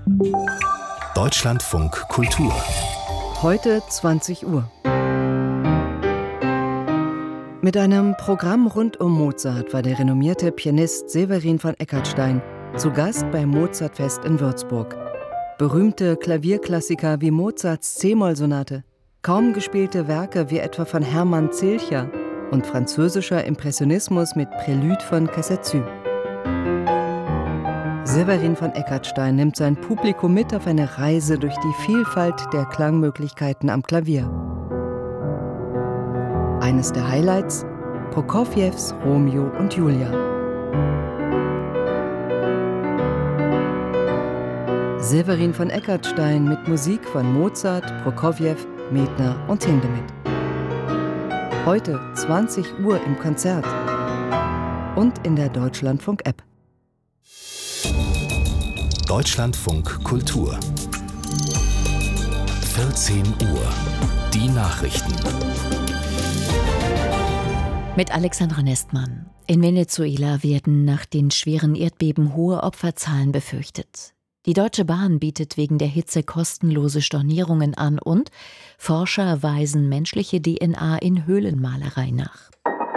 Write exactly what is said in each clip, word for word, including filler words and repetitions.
Deutschlandfunk Kultur. Heute zwanzig Uhr. Mit einem Programm rund um Mozart war der renommierte Pianist Severin von Eckartstein zu Gast beim Mozartfest in Würzburg. Berühmte Klavierklassiker wie Mozarts C-Moll-Sonate, kaum gespielte Werke wie etwa von Hermann Zilcher und französischer Impressionismus mit Prélude von Casadesus. Severin von Eckartstein nimmt sein Publikum mit auf eine Reise durch die Vielfalt der Klangmöglichkeiten am Klavier. Eines der Highlights: Prokofjews Romeo und Julia. Severin von Eckartstein mit Musik von Mozart, Prokofjew, Medtner und Hindemith. Heute zwanzig Uhr im Konzert und in der Deutschlandfunk-App. Deutschlandfunk Kultur. vierzehn Uhr. Die Nachrichten. Mit Alexandra Nestmann. In Venezuela werden nach den schweren Erdbeben hohe Opferzahlen befürchtet. Die Deutsche Bahn bietet wegen der Hitze kostenlose Stornierungen an und Forscher weisen menschliche D N A in Höhlenmalerei nach.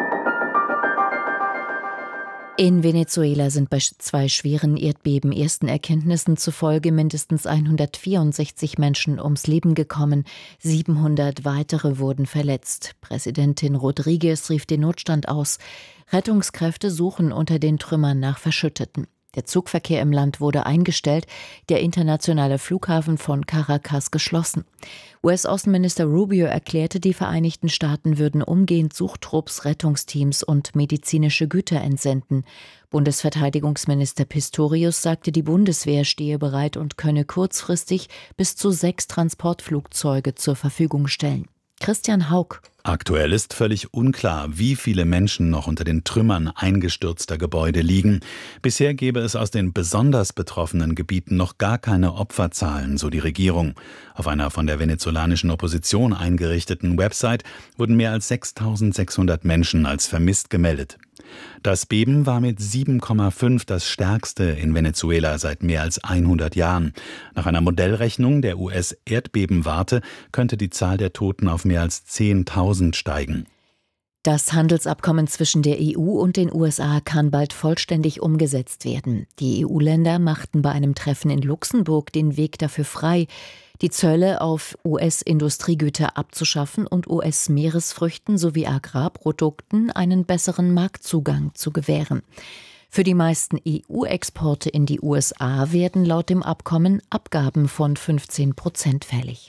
In Venezuela sind bei zwei schweren Erdbeben ersten Erkenntnissen zufolge mindestens hundertvierundsechzig Menschen ums Leben gekommen, siebenhundert weitere wurden verletzt. Präsidentin Rodriguez rief den Notstand aus. Rettungskräfte suchen unter den Trümmern nach Verschütteten. Der Zugverkehr im Land wurde eingestellt, der internationale Flughafen von Caracas geschlossen. U S-Außenminister Rubio erklärte, die Vereinigten Staaten würden umgehend Suchtrupps, Rettungsteams und medizinische Güter entsenden. Bundesverteidigungsminister Pistorius sagte, die Bundeswehr stehe bereit und könne kurzfristig bis zu sechs Transportflugzeuge zur Verfügung stellen. Christian Haug. Aktuell ist völlig unklar, wie viele Menschen noch unter den Trümmern eingestürzter Gebäude liegen. Bisher gebe es aus den besonders betroffenen Gebieten noch gar keine Opferzahlen, so die Regierung. Auf einer von der venezolanischen Opposition eingerichteten Website wurden mehr als sechstausendsechshundert Menschen als vermisst gemeldet. Das Beben war mit sieben Komma fünf das stärkste in Venezuela seit mehr als hundert Jahren. Nach einer Modellrechnung der U S-Erdbebenwarte könnte die Zahl der Toten auf mehr als zehntausend steigen. Das Handelsabkommen zwischen der E U und den U S A kann bald vollständig umgesetzt werden. Die E U-Länder machten bei einem Treffen in Luxemburg den Weg dafür frei, die Zölle auf U S-Industriegüter abzuschaffen und U S-Meeresfrüchten sowie Agrarprodukten einen besseren Marktzugang zu gewähren. Für die meisten E U-Exporte in die U S A werden laut dem Abkommen Abgaben von fünfzehn Prozent fällig.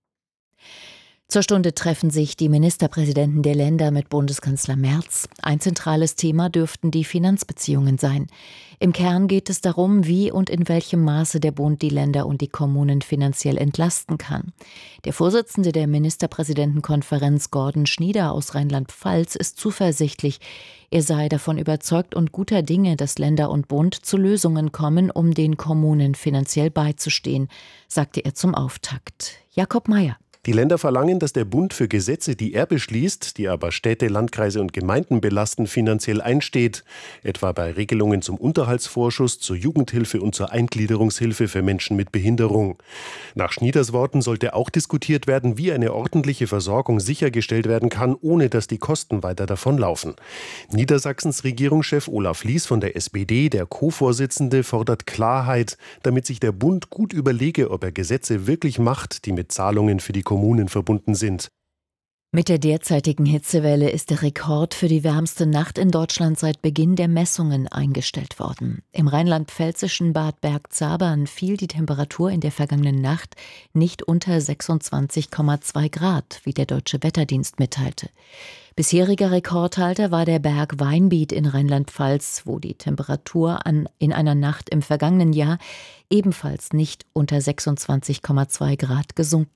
Zur Stunde treffen sich die Ministerpräsidenten der Länder mit Bundeskanzler Merz. Ein zentrales Thema dürften die Finanzbeziehungen sein. Im Kern geht es darum, wie und in welchem Maße der Bund die Länder und die Kommunen finanziell entlasten kann. Der Vorsitzende der Ministerpräsidentenkonferenz, Gordon Schnieder aus Rheinland-Pfalz, ist zuversichtlich. Er sei davon überzeugt und guter Dinge, dass Länder und Bund zu Lösungen kommen, um den Kommunen finanziell beizustehen, sagte er zum Auftakt. Jakob Mayer. Die Länder verlangen, dass der Bund für Gesetze, die er beschließt, die aber Städte, Landkreise und Gemeinden belasten, finanziell einsteht. Etwa bei Regelungen zum Unterhaltsvorschuss, zur Jugendhilfe und zur Eingliederungshilfe für Menschen mit Behinderung. Nach Schnieders Worten sollte auch diskutiert werden, wie eine ordentliche Versorgung sichergestellt werden kann, ohne dass die Kosten weiter davonlaufen. Niedersachsens Regierungschef Olaf Lies von der S P D, der Co-Vorsitzende, fordert Klarheit, damit sich der Bund gut überlege, ob er Gesetze wirklich macht, die mit Zahlungen für die Kommunen verbunden sind. Mit der derzeitigen Hitzewelle ist der Rekord für die wärmste Nacht in Deutschland seit Beginn der Messungen eingestellt worden. Im rheinland-pfälzischen Bad Bergzabern fiel die Temperatur in der vergangenen Nacht nicht unter sechsundzwanzig Komma zwei Grad, wie der Deutsche Wetterdienst mitteilte. Bisheriger Rekordhalter war der Berg Weinbiet in Rheinland-Pfalz, wo die Temperatur an, in einer Nacht im vergangenen Jahr ebenfalls nicht unter sechsundzwanzig Komma zwei Grad gesunken war.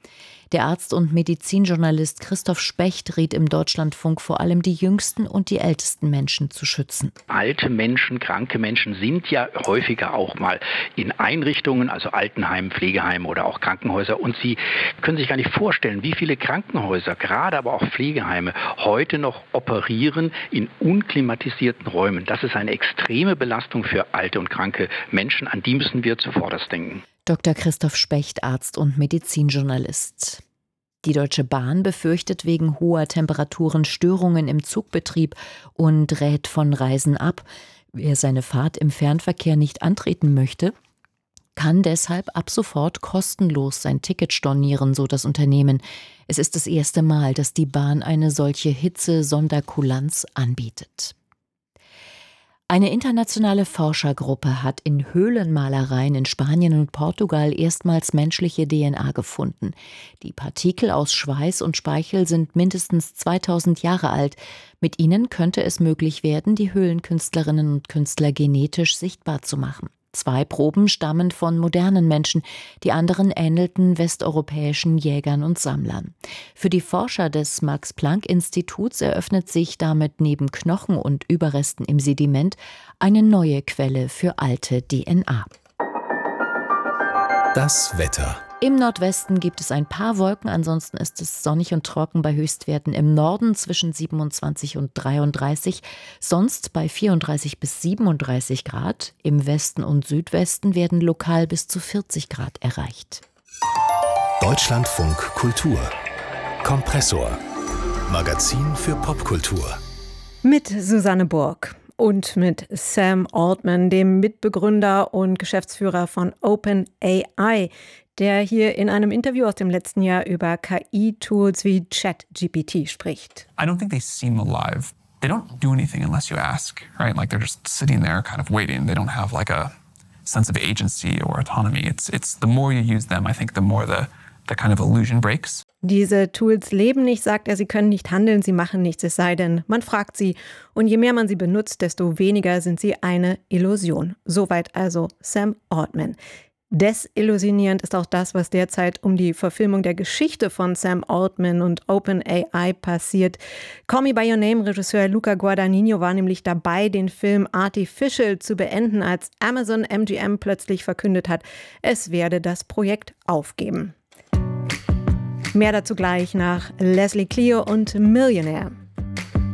Der Arzt und Medizinjournalist Christoph Specht rät im Deutschlandfunk vor allem die jüngsten und die ältesten Menschen zu schützen. Alte Menschen, kranke Menschen sind ja häufiger auch mal in Einrichtungen, also Altenheimen, Pflegeheimen oder auch Krankenhäuser. Und Sie können sich gar nicht vorstellen, wie viele Krankenhäuser, gerade aber auch Pflegeheime, heute noch operieren in unklimatisierten Räumen. Das ist eine extreme Belastung für alte und kranke Menschen. An die müssen wir zuvorderst denken. Doktor Christoph Specht, Arzt und Medizinjournalist. Die Deutsche Bahn befürchtet wegen hoher Temperaturen Störungen im Zugbetrieb und rät von Reisen ab. Wer seine Fahrt im Fernverkehr nicht antreten möchte, kann deshalb ab sofort kostenlos sein Ticket stornieren, so das Unternehmen. Es ist das erste Mal, dass die Bahn eine solche Hitze-Sonderkulanz anbietet. Eine internationale Forschergruppe hat in Höhlenmalereien in Spanien und Portugal erstmals menschliche D N A gefunden. Die Partikel aus Schweiß und Speichel sind mindestens zweitausend Jahre alt. Mit ihnen könnte es möglich werden, die Höhlenkünstlerinnen und Künstler genetisch sichtbar zu machen. Zwei Proben stammen von modernen Menschen, die anderen ähnelten westeuropäischen Jägern und Sammlern. Für die Forscher des Max-Planck-Instituts eröffnet sich damit neben Knochen und Überresten im Sediment eine neue Quelle für alte D N A. Das Wetter. Im Nordwesten gibt es ein paar Wolken, ansonsten ist es sonnig und trocken bei Höchstwerten im Norden zwischen siebenundzwanzig und dreiunddreißig, sonst bei vierunddreißig bis siebenunddreißig Grad. Im Westen und Südwesten werden lokal bis zu vierzig Grad erreicht. Deutschlandfunk Kultur. Kompressor. Magazin für Popkultur. Mit Susanne Burg. Und mit Sam Altman, dem Mitbegründer und Geschäftsführer von OpenAI, der hier in einem Interview aus dem letzten Jahr über K I-Tools wie ChatGPT spricht. I don't think they seem alive. They don't do anything unless you ask, right? Like they're just sitting there kind of waiting. They don't have like a sense of agency or autonomy. It's it's the more you use them, I think the more the the kind of illusion breaks. Diese Tools leben nicht, sagt er, sie können nicht handeln, sie machen nichts, es sei denn, man fragt sie. Und je mehr man sie benutzt, desto weniger sind sie eine Illusion. Soweit also Sam Altman. Desillusionierend ist auch das, was derzeit um die Verfilmung der Geschichte von Sam Altman und OpenAI passiert. Call Me By Your Name-Regisseur Luca Guadagnino war nämlich dabei, den Film Artificial zu beenden, als Amazon M G M plötzlich verkündet hat, es werde das Projekt aufgeben. Mehr dazu gleich nach Leslie Clio und Millionaire.